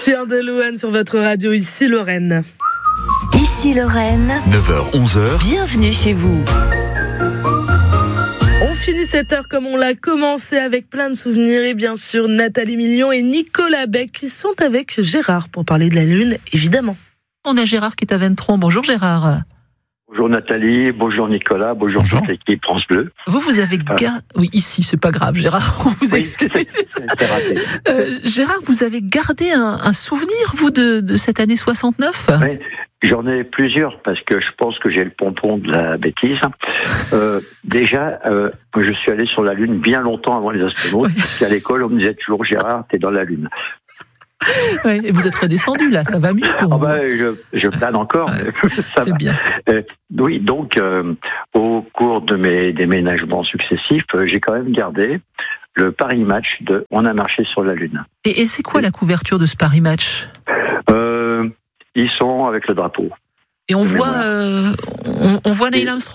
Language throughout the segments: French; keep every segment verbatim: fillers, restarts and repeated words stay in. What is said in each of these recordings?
Chien de Louane sur votre radio, ici Lorraine. Ici Lorraine. neuf heures onze heures. Bienvenue chez vous. On finit cette heure comme on l'a commencé avec plein de souvenirs et bien sûr Nathalie Million et Nicolas Beck qui sont avec Gérard pour parler de la Lune, évidemment. On a Gérard qui est à Ventron. Bonjour Gérard. Bonjour Nathalie, bonjour Nicolas, bonjour, bonjour. toute l'équipe France Bleu. Vous, vous avez gardé... Oui, ici, c'est pas grave, Gérard, on vous oui, excuse. C'est, c'est raté. Euh, Gérard, vous avez gardé un, un souvenir, vous, de, de cette année soixante-neuf ? Oui, j'en ai plusieurs, parce que je pense que j'ai le pompon de la bêtise. Euh, déjà, euh, je suis allé sur la Lune bien longtemps avant les astronautes, oui. Parce qu'à l'école, on me disait toujours, Gérard, t'es dans la Lune. Ouais, et vous êtes redescendu là, ça va mieux pour ah vous. bah, je, je plane encore. Ouais, ça c'est va. bien. Euh, oui, donc euh, au cours de mes déménagements successifs, euh, j'ai quand même gardé le Paris Match de On a marché sur la Lune. Et, et c'est quoi la couverture de ce Paris Match ? euh, Ils sont avec le drapeau. Et on voit, euh, on, on voit Neil et... Armstrong ?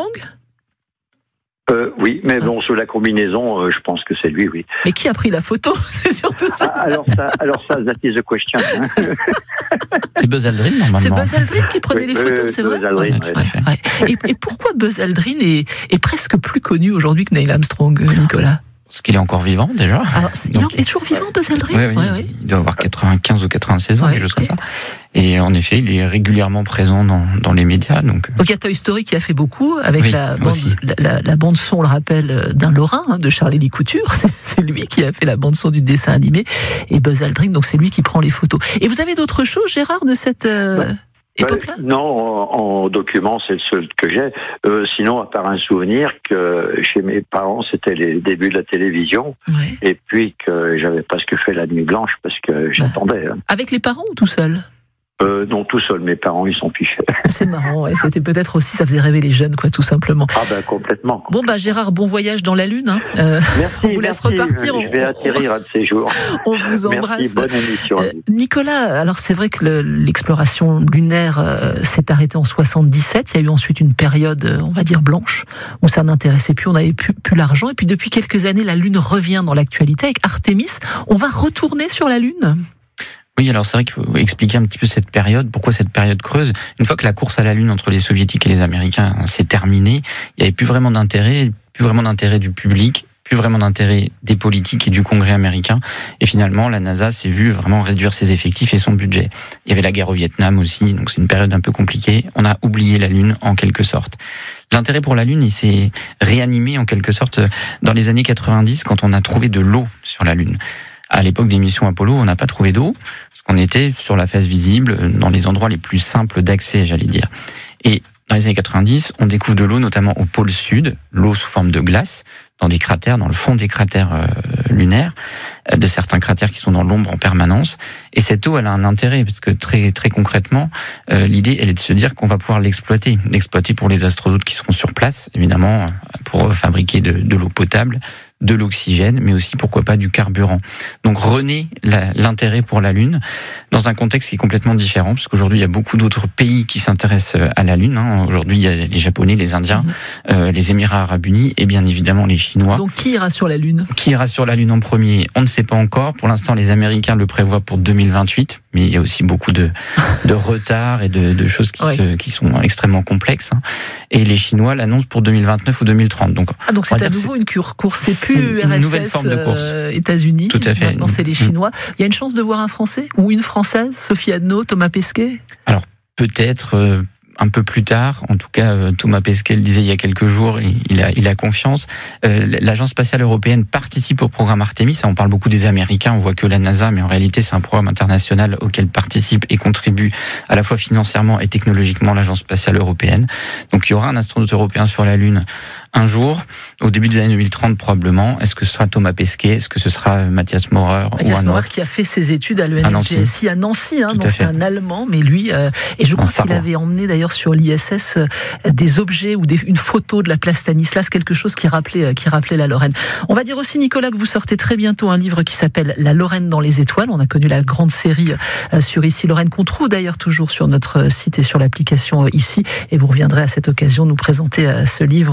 Euh, oui, mais bon, sous la combinaison, euh, je pense que c'est lui, oui. Mais qui a pris la photo ? C'est surtout ça. Ah, alors ça, alors ça, that is the question. Hein. C'est Buzz Aldrin, normalement. C'est Buzz Aldrin qui prenait oui, les photos, euh, c'est Buzz vrai Aldrin, ouais, ouais. Ouais. Et, et pourquoi Buzz Aldrin est, est presque plus connu aujourd'hui que Neil Armstrong, Nicolas ? Parce qu'il est encore vivant, déjà. Alors, il Donc, est toujours vivant, Buzz Aldrin ? Oui, oui, ouais, il, ouais. il doit avoir quatre-vingt-quinze ou quatre-vingt-seize ans, ouais, quelque chose ouais. comme ça. Et en effet, il est régulièrement présent dans, dans les médias. Donc, donc il y a Toy Story qui a fait beaucoup, avec oui, la, bande, la, la, la bande-son, on le rappelle, d'un Lorrain, hein, de Charles-Élie Couture. C'est, c'est lui qui a fait la bande-son du dessin animé. Et Buzz Aldrin, donc c'est lui qui prend les photos. Et vous avez d'autres choses, Gérard, de cette... Euh... Ouais. époque-là ? Non, en, en document, c'est le seul que j'ai. Euh, sinon, à part un souvenir que chez mes parents, c'était les débuts de la télévision, ouais. Et puis que j'avais presque fait la nuit blanche parce que j'attendais. Hein. Avec les parents ou tout seul ? Euh, non, tout seul. Mes parents, ils sont fichés. C'est marrant, ouais. C'était peut-être aussi, ça faisait rêver les jeunes, quoi, tout simplement. Ah ben complètement. Bon bah Gérard, bon voyage dans la Lune. Hein. Euh, merci. On vous laisse merci. repartir. Je vais atterrir un de ces jours. On vous embrasse. Merci, bonne émission. Euh, Nicolas, alors c'est vrai que le, l'exploration lunaire euh, s'est arrêtée en soixante-dix-sept. Il y a eu ensuite une période, euh, on va dire blanche, où ça n'intéressait plus, on n'avait plus, plus l'argent. Et puis depuis quelques années, la Lune revient dans l'actualité avec Artemis. On va retourner sur la Lune ? Oui, alors c'est vrai qu'il faut expliquer un petit peu cette période, pourquoi cette période creuse. Une fois que la course à la Lune entre les Soviétiques et les Américains s'est terminée, il n'y avait plus vraiment d'intérêt, plus vraiment d'intérêt du public, plus vraiment d'intérêt des politiques et du Congrès américain. Et finalement, la NASA s'est vue vraiment réduire ses effectifs et son budget. Il y avait la guerre au Vietnam aussi, donc c'est une période un peu compliquée. On a oublié la Lune en quelque sorte. L'intérêt pour la Lune, il s'est réanimé en quelque sorte dans les années quatre-vingt-dix quand on a trouvé de l'eau sur la Lune. À l'époque des missions Apollo, on n'a pas trouvé d'eau, parce qu'on était sur la face visible, dans les endroits les plus simples d'accès, j'allais dire. Et dans les années quatre-vingt-dix, on découvre de l'eau, notamment au pôle sud, l'eau sous forme de glace, dans des cratères, dans le fond des cratères euh, lunaires, euh, de certains cratères qui sont dans l'ombre en permanence. Et cette eau, elle a un intérêt, parce que très très concrètement, euh, l'idée, elle est de se dire qu'on va pouvoir l'exploiter. L'exploiter pour les astronautes qui seront sur place, évidemment, pour fabriquer de, de l'eau potable, de l'oxygène, mais aussi, pourquoi pas, du carburant. Donc renaît la, l'intérêt pour la Lune, dans un contexte qui est complètement différent, parce qu'aujourd'hui, il y a beaucoup d'autres pays qui s'intéressent à la Lune. Hein. Aujourd'hui, il y a les Japonais, les Indiens, mmh. euh, les Émirats Arabes Unis, et bien évidemment les Chinois. Donc qui ira sur la Lune ? Qui ira sur la Lune en premier ? On ne sait pas encore. Pour l'instant, les Américains le prévoient pour deux mille vingt-huit, mais il y a aussi beaucoup de, de retard et de, de choses qui, ouais. se, qui sont extrêmement complexes. Hein. Et les Chinois l'annoncent pour deux mille vingt-neuf ou deux mille trente. Donc, ah, donc c'est à nouveau c'est... une course, c'est plus U R S S, une nouvelle forme de course. Euh, États-Unis. Tout à fait. Maintenant, c'est les Chinois. Il y a une chance de voir un Français ou une Française, Sophie Adno, Thomas Pesquet ? Alors, peut-être... Euh, un peu plus tard, en tout cas Thomas Pesquet le disait il y a quelques jours, il a, il a confiance. Euh, l'Agence spatiale européenne participe au programme Artemis. On parle beaucoup des Américains, on voit que la NASA, mais en réalité c'est un programme international auquel participe et contribue à la fois financièrement et technologiquement l'Agence spatiale européenne. Donc il y aura un astronaute européen sur la Lune un jour, au début des années deux mille trente probablement. Est-ce que ce sera Thomas Pesquet ? Est-ce que ce sera Mathias Maurer ? Mathias Maurer qui a fait ses études à l'E N S G S I à Nancy, hein, donc c'est un Allemand, mais lui, euh, et je crois qu'il avait emmené d'ailleurs sur l'I S S euh, des objets ou des, une photo de la place Stanislas, quelque chose qui rappelait, euh, qui rappelait la Lorraine. On va dire aussi, Nicolas, que vous sortez très bientôt un livre qui s'appelle La Lorraine dans les étoiles. On a connu la grande série euh, sur Ici Lorraine, qu'on trouve d'ailleurs toujours sur notre site et sur l'application euh, Ici, et vous reviendrez à cette occasion nous présenter euh, ce livre qui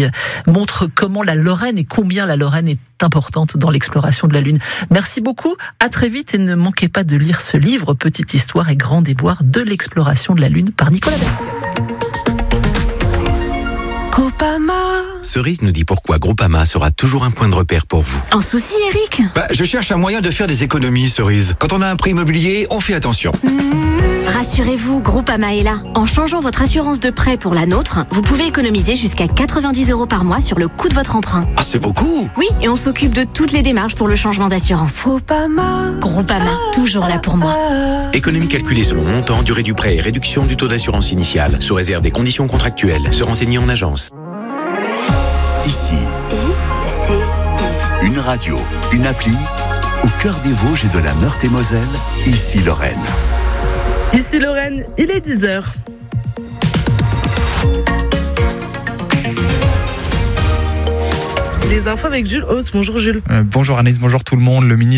montre comment la Lorraine et combien la Lorraine est importante dans l'exploration de la Lune. Merci beaucoup, à très vite et ne manquez pas de lire ce livre, Petite histoire et grand déboire de l'exploration de la Lune par Nicolas Beck. Groupama. Cerise nous dit pourquoi Groupama sera toujours un point de repère pour vous. Un souci, Eric ? Bah, je cherche un moyen de faire des économies, Cerise. Quand on a un prêt immobilier, on fait attention. Mmh. Rassurez-vous, Groupama est là. En changeant votre assurance de prêt pour la nôtre, vous pouvez économiser jusqu'à quatre-vingt-dix euros par mois sur le coût de votre emprunt. Ah, c'est beaucoup. Oui, et on s'occupe de toutes les démarches pour le changement d'assurance. Groupama. Groupama, toujours là pour moi. Économie calculée selon montant, durée du prêt et réduction du taux d'assurance initiale, sous réserve des conditions contractuelles. Se renseigner en agence. Ici, I, C, I. Une radio, une appli, au cœur des Vosges et de la Meurthe-et-Moselle, ici Lorraine. Ici Lorraine, il est dix heures. Les infos avec Jules Hauss. Bonjour Jules. Euh, bonjour Anaïs, bonjour tout le monde. Le ministre